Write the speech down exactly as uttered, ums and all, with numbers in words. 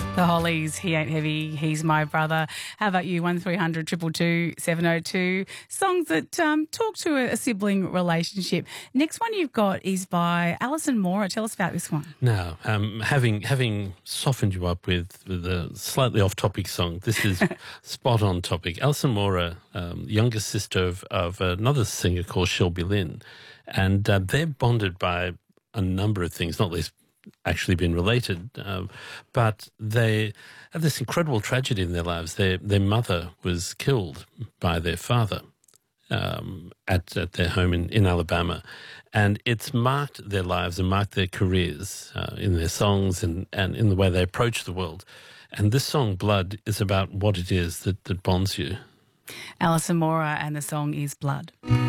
The Hollies, He Ain't Heavy, He's My Brother. How about you? one three hundred two two two seven oh two. Songs that um, talk to a, a sibling relationship. Next one you've got is by Alison Mora. Tell us about this one. Now, um, having having softened you up with, with a slightly off-topic song, this is spot on topic. Alison Mora, um, younger sister of, of another singer called Shelby Lynn, and uh, they're bonded by a number of things, not least actually been related, um, but they have this incredible tragedy in their lives. Their their mother was killed by their father um, at, at their home in, in Alabama, and it's marked their lives and marked their careers uh, in their songs and, and in the way they approach the world. And this song, Blood, is about what it is that, that bonds you. Alison Mora, and the song is Blood.